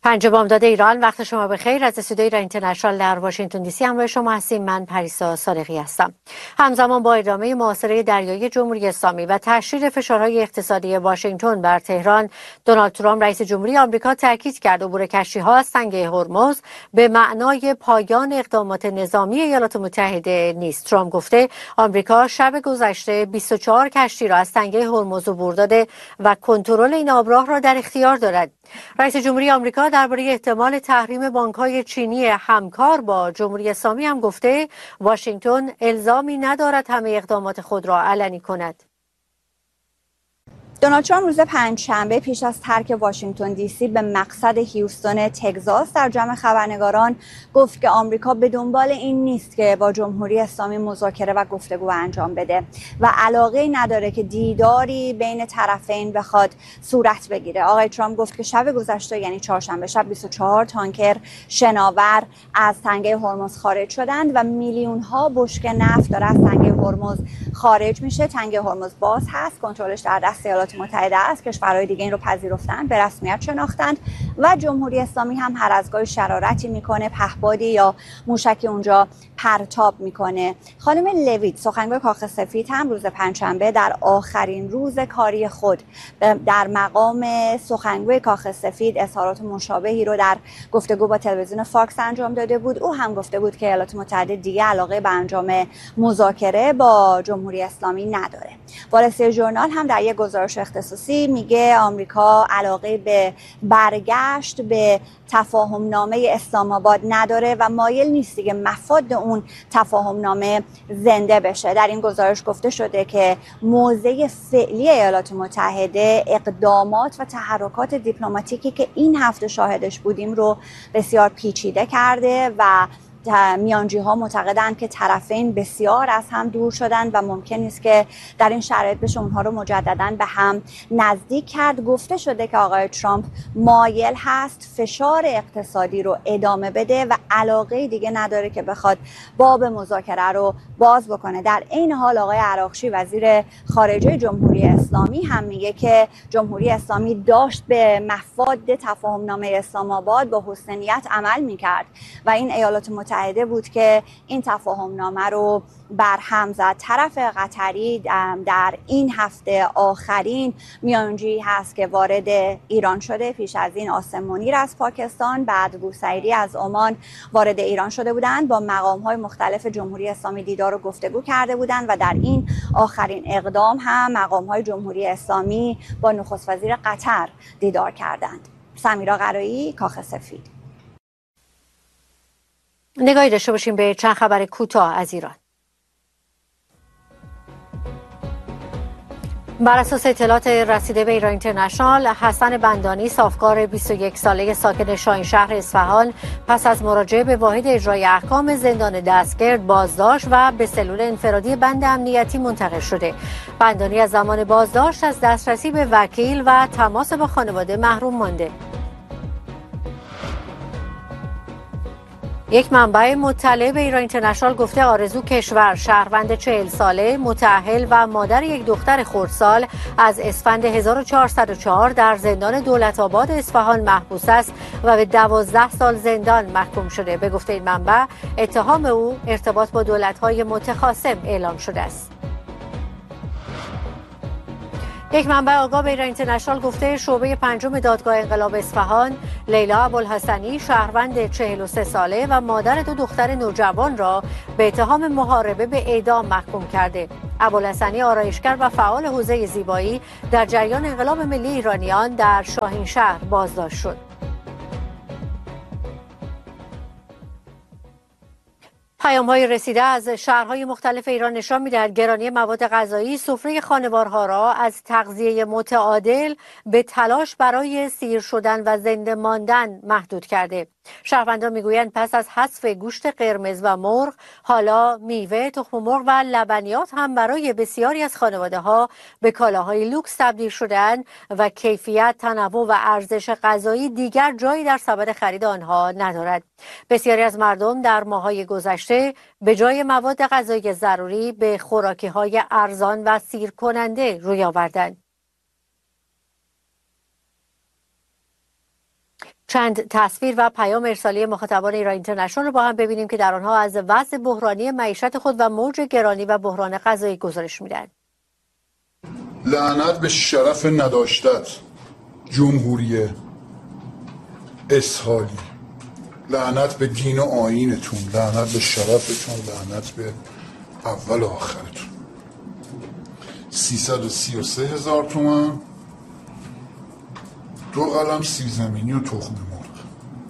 پنج بامداد ایران، وقت شما بخیر. از استودیوی ایران اینترنشنال در واشنگتن دی سی همراه شما هستیم. من پریسا صادقی هستم. همزمان با ادامه محاصره دریایی جمهوری اسلامی و تشدید فشارهای اقتصادی واشنگتن بر تهران، دونالد ترامپ رئیس جمهوری آمریکا تاکید کرد عبور کشتی‌ها از تنگه هرمز به معنای پایان اقدامات نظامی ایالات متحده نیست. ترامپ گفته آمریکا شب گذشته 24 کشتی را از تنگه هرمز عبور داده و کنترل این آبراه را در اختیار دارد. رئیس جمهوری آمریکا درباره احتمال تحریم بانک‌های چینی همکار با جمهوری اسلامی هم گفته واشنگتن الزامی ندارد همه اقدامات خود را علنی کند. دونالد ترامپ روز پنجشنبه پیش از ترک واشنگتن دی سی به مقصد هیوستون تگزاس در جمع خبرنگاران گفت که آمریکا به دنبال این نیست که با جمهوری اسلامی مذاکره و گفتگو انجام بده و علاقه نداره که دیداری بین طرفین بخواد صورت بگیره. آقای ترامپ گفت که شب گذشته یعنی چهارشنبه شب 24 تانکر شناور از تنگه هرمز خارج شدند و میلیون ها بشکه نفت داره از تنگه هرمز خارج میشه. تنگه هرمز باز هست، کنترلش در دست ایالات متحده است. کشورهای دیگه این رو پذیرفتن، به رسمیت شناختند و جمهوری اسلامی هم هر از گاهی شرارتی میکنه، پهپادی یا موشکی اونجا پرتاب میکنه. خانم لویت سخنگوی کاخ سفید هم روز پنجشنبه در آخرین روز کاری خود در مقام سخنگوی کاخ سفید اظهارات مشابهی رو در گفتگو با تلویزیون فاکس انجام داده بود. او هم گفته بود که ایالات متحده دیگه علاقه به انجام مذاکره با جمهوری اسلامی نداره. وال استریت ژورنال هم در یک گزارش اختصاصی میگه آمریکا علاقه به برگشت به تفاهم نامه اسلام آباد نداره و مایل نیست دیگه مفاد اون تفاهم نامه زنده بشه. در این گزارش گفته شده که موضع فعلی ایالات متحده اقدامات و تحرکات دیپلماتیکی که این هفته شاهدش بودیم رو بسیار پیچیده کرده و میانجی ها معتقدند که طرفین بسیار از هم دور شدند و ممکن است که در این شرایط بشه اونها رو مجددا به هم نزدیک کرد. گفته شده که آقای ترامپ مایل هست فشار اقتصادی رو ادامه بده و علاقه دیگه نداره که بخواد باب مذاکره رو باز بکنه. در این حال آقای عراقچی وزیر خارجه جمهوری اسلامی هم میگه که جمهوری اسلامی داشت به مفاد تفاهم نامه اسلام آباد با حسن نیت عمل میکرد و این ایالات متحده بود که این تفاهم نامه رو برهم زد. طرف قطری در این هفته آخرین میانجی هست که وارد ایران شده. پیش از این آسم منیر از پاکستان، بعد بوسعیدی از عمان وارد ایران شده بودند. با مقام‌های مختلف جمهوری اسلامی دیدار و گفتگو کرده بودند و در این آخرین اقدام هم مقام‌های جمهوری اسلامی با نخست وزیر قطر دیدار کردند. سمیرا قرایی، کاخ سفید. نگاهی داشته باشیم به چند خبر کوتاه از ایران. بر اساس اطلاعات رسیده به ایران اینترنشنال، حسن بندانی صافکار 21 ساله ساکن شاهینشهر اصفهان پس از مراجعه به واحد اجرای احکام زندان دستگرد بازداشت و به سلول انفرادی بند امنیتی منتقل شده. بندانی از زمان بازداشت از دسترسی به وکیل و تماس با خانواده محروم مانده. یک منبع مطلع به ایران اینترنشنال گفته آرزو کشور، شهروند 40 ساله، متأهل و مادر یک دختر خردسال، از اسفند 1404 در زندان دولت‌آباد اصفهان محبوس است و به 12 سال زندان محکوم شده. به گفته این منبع اتهام او ارتباط با دولت‌های متخاصم اعلام شده است. یک منبع آگاه به ایران اینترنشنال گفته شعبه پنجم دادگاه انقلاب اصفهان لیلا ابوالحسنی، شهروند 43 ساله و مادر دو دختر نوجوان را به اتهام محاربه به اعدام محکوم کرده. ابوالحسنی آرایشگر و فعال حوزه زیبایی در جریان انقلاب ملی ایرانیان در شاهینشهر بازداشت شد. پیام‌های رسیده از شهرهای مختلف ایران نشان می‌دهد گرانی مواد غذایی سفره خانوارها را از تغذیه متعادل به تلاش برای سیر شدن و زنده ماندن محدود کرده. شهروندان میگویند پس از حذف گوشت قرمز و مرغ، حالا میوه، تخم مرغ و لبنیات هم برای بسیاری از خانواده‌ها به کالاهای لوکس تبدیل شده‌اند و کیفیت، تنوع و ارزش غذایی دیگر جایی در سبد خرید آنها ندارد. بسیاری از مردم در ماه‌های گذشته به جای مواد غذایی ضروری به خوراکی‌های ارزان و سیر کننده روی آوردند. چند تصویر و پیام ارسالی مخاطبان ایران اینترنشنال رو با هم ببینیم که در آنها از وضع بحرانی معیشت خود و موج گرانی و بحران غذایی گزارش میدن. لعنت به شرف نداشتت جمهوری اسحاقی، لعنت به دین و آیینتون، لعنت به شرفتون، لعنت به اول و آخرتون. 333,000 تومان، 2 قلم سیب زمینی و تخم مرغ،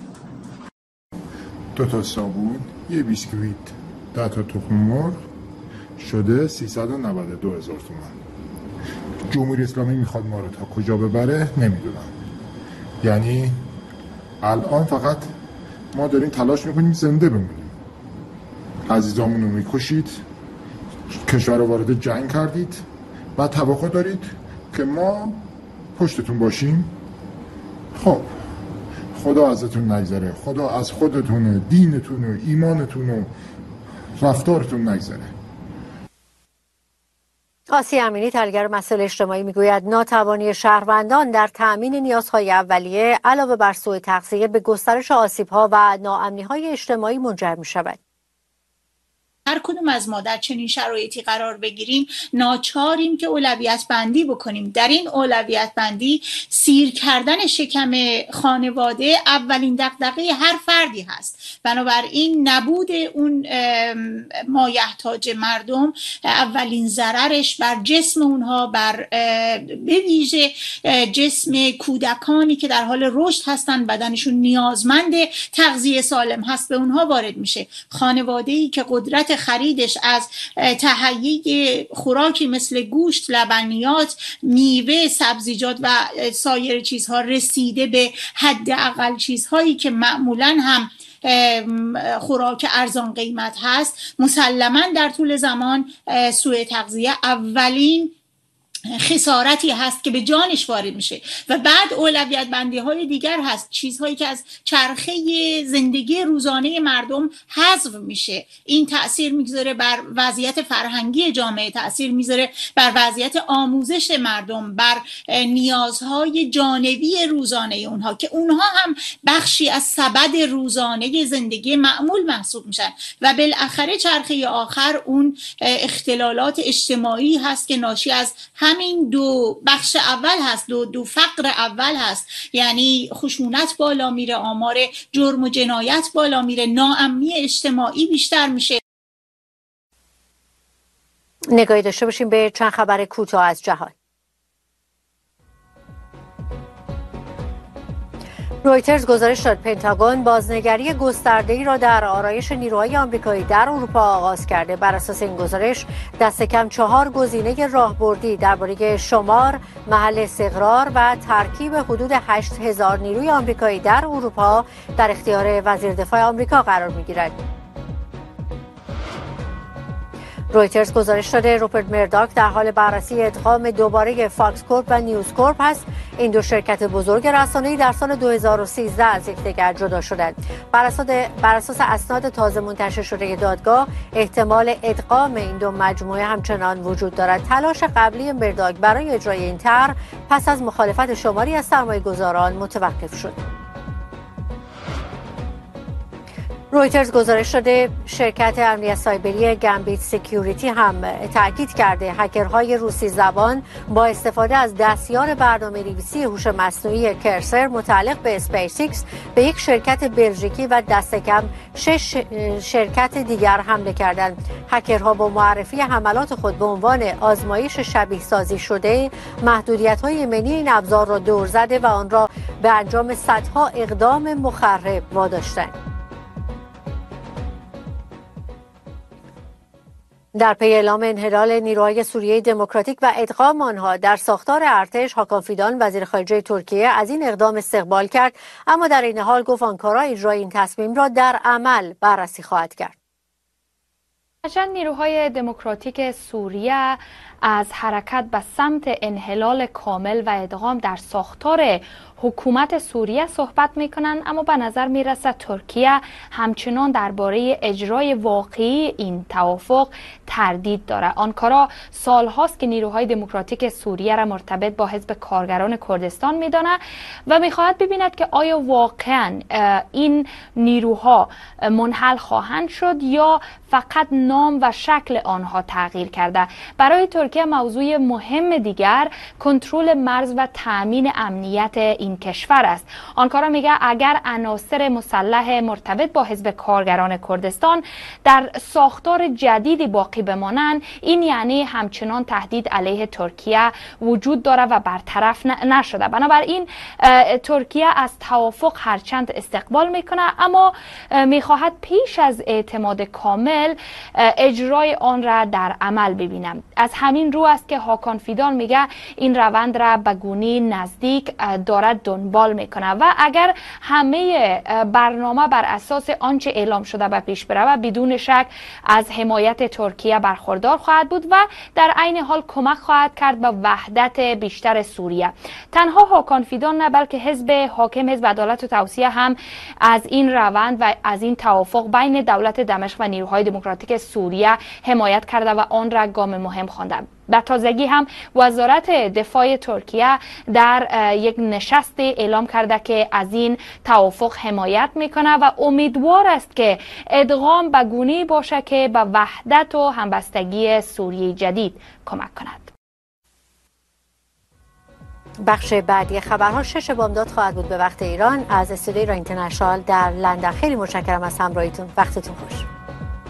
2 تا صابون، 1 بیسکویت، 10 تا تخم مرغ، شده 392,000 تومان. جمهوری اسلامی میخواد ما رو تا کجا ببره نمیدونم. یعنی الان فقط ما داریم تلاش میکنیم زنده بمونیم. عزیزامون رو میکشید، کشور رو وارد جنگ کردید و توقع دارید که ما پشتتون باشیم. خب خدا ازتون نگذره، خدا از خودتون و دینتون و ایمانتون و رفتارتون نگذره. آسیه امینی تحلیلگر مسائل اجتماعی میگوید ناتوانی شهروندان در تأمین نیازهای اولیه علاوه بر سوء تغذیه به گسترش آسیب‌ها و ناامنی‌های اجتماعی منجر می‌شود. هر کدوم از ما در چنین شرایطی قرار بگیریم ناچاریم که اولویت بندی بکنیم. در این اولویت بندی سیر کردن شکم خانواده اولین دغدغه هر فردی هست. بنابراین نبود اون مایحتاج مردم اولین ضررش بر جسم اونها، بر به ویژه جسم کودکانی که در حال رشد هستند، بدنشون نیازمند تغذیه سالم هست، به اونها وارد میشه. خانواده‌ای که قدرت خریدش از تهیه خوراکی مثل گوشت، لبنیات، میوه، سبزیجات و سایر چیزها رسیده به حداقل چیزهایی که معمولاً هم خوراک ارزان قیمت هست، مسلماً در طول زمان سوء تغذیه اولین خسارتی هست که به جانش وارد میشه. و بعد اولویت بندی های دیگر هست، چیزهایی که از چرخه زندگی روزانه مردم حذف میشه. این تأثیر میگذاره بر وضعیت فرهنگی جامعه، تأثیر میذاره بر وضعیت آموزش مردم، بر نیازهای جانبی روزانه اونها که اونها هم بخشی از سبد روزانه زندگی معمول محسوب میشن. و بالاخره چرخه آخر اون اختلالات اجتماعی هست که ناشی از همین دو بخش اول هست، دو فقر اول هست. یعنی خشونت بالا میره، آمار جرم و جنایت بالا میره، ناامنی اجتماعی بیشتر میشه. نگاهی داشته باشیم به چند خبر کوتاه از جهان. رویترز گزارش داد پنتاگون بازنگری گسترده‌ای را در آرایش نیروهای آمریکایی در اروپا آغاز کرده. بر اساس این گزارش دست کم 4 گزینه راهبردی درباره شمار، محل استقرار و ترکیب حدود 8,000 نیروی آمریکایی در اروپا در اختیار وزیر دفاع آمریکا قرار می‌گیرد. رویترز گزارش داده روپرت مرداک در حال بررسی ادغام دوباره فاکس کورپ و نیوز کورپ است. این دو شرکت بزرگ رسانه‌ای در سال 2013 از یکدیگر جدا شدند. بر اساس اسناد تازه منتشر شده دادگاه احتمال ادغام این دو مجموعه همچنان وجود دارد. تلاش قبلی مرداک برای اجرای این طرح پس از مخالفت شماری از سرمایه‌گذاران متوقف شد. رویترز گزارش داده شرکت امنیت سایبری گمبیت سکیوریتی هم تاکید کرده هکرهای روسی زبان با استفاده از دستیار برنامه‌نویسی هوش مصنوعی کرسر متعلق به اسپیس ایکس به یک شرکت بلژیکی و دست کم 6 شرکت دیگر حمله کردند. هکرها با معرفی حملات خود به عنوان آزمایش شبیه سازی شده محدودیت‌های ایمنی این ابزار را دور زده و آن را به انجام صدها اقدام مخرب واداشتند. در پی اعلام انحلال نیروهای سوریه دموکراتیک و ادغام آنها در ساختار ارتش، هاکان فیدان وزیر خارجه ترکیه از این اقدام استقبال کرد، اما در این حال گفت آنکارا اجرای این تصمیم را در عمل بررسی خواهد کرد. نیروهای دموکراتیک سوریه از حرکت به سمت انحلال کامل و ادغام در ساختار حکومت سوریه صحبت میکنن، اما به نظر میرسه ترکیه همچنان درباره اجرای واقعی این توافق تردید داره. آنکارا سالهاست که نیروهای دموکراتیک سوریه را مرتبط با حزب کارگران کردستان میدانه و میخواهد ببیند که آیا واقعا این نیروها منحل خواهند شد یا فقط نام و شکل آنها تغییر کرده. برای ترکیه موضوع مهم دیگر کنترل مرز و تأمین امنیت این کشور است. آنکارا میگه اگر عناصر مسلح مرتبط با حزب کارگران کردستان در ساختار جدیدی باقی بمانند، این یعنی همچنان تهدید علیه ترکیه وجود داره و برطرف نشده. بنابراین ترکیه از توافق هرچند استقبال میکنه، اما میخواهد پیش از اعتماد کامل اجرای آن را در عمل ببینم. از همین رو است که هاکان فیدان میگه این روند را به گونی نزدیک دارد دنبال میکنه و اگر همه برنامه بر اساس آنچه اعلام شده به پیش بره بدون شک از حمایت ترکیه برخوردار خواهد بود و در عین حال کمک خواهد کرد به وحدت بیشتر سوریه. تنها هاکان فیدان نه، بلکه حزب حاکم، حزب عدالت و توسعه هم از این روند و از این توافق بین دولت دمشق و نیروهای دموکراتیک سوریه حمایت کرده و آن را گام مهم خوانده. به تازگی هم وزارت دفاع ترکیه در یک نشست اعلام کرده که از این توافق حمایت میکنه و امیدوار است که ادغام به گونه‌ای باشه که به وحدت و همبستگی سوریه جدید کمک کند. بخش بعدی خبرها 6 بامداد خواهد بود به وقت ایران از استودیو ایران اینترنشنال در لندن. خیلی متشکرم از همراهیتون. وقتتون خوش.